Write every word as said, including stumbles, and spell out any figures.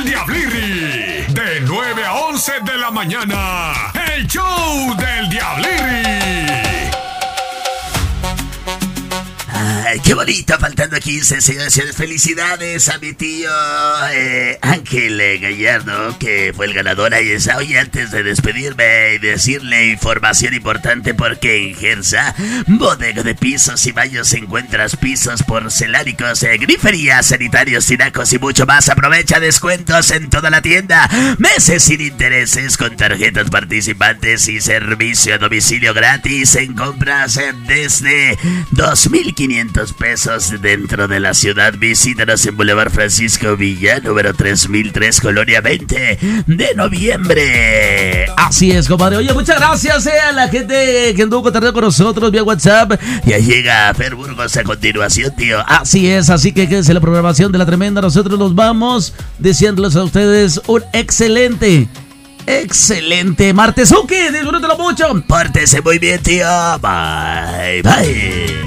Diablirri. De nueve a once de la mañana. El show del Diablirri. Ay, qué bonito, faltando quince, señores. Felicidades a mi tío eh, Ángel eh, Gallardo, que fue el ganador. Ahí está. Oye, antes de despedirme y decirle información importante, porque en Gersa, bodega de pisos y baños, encuentras pisos porcelánicos, eh, griferías, sanitarios, tinacos y mucho más. Aprovecha descuentos en toda la tienda. Meses sin intereses con tarjetas participantes y servicio a domicilio gratis en compras eh, desde dos mil quinientos pesos dentro de la ciudad. Visítanos en Boulevard Francisco Villa, número tres mil tres, Colonia veinte de noviembre. Así es, compadre. Oye, muchas gracias eh, a la gente que anduvo contactando con nosotros vía WhatsApp. Ya llega Fer Burgos a continuación, tío. Así es, así que quédense la programación de La Tremenda. Nosotros nos vamos deseándoles a ustedes un excelente, excelente martes. ¡Disfrútelo mucho! Pórtese muy bien, tío. Bye, bye.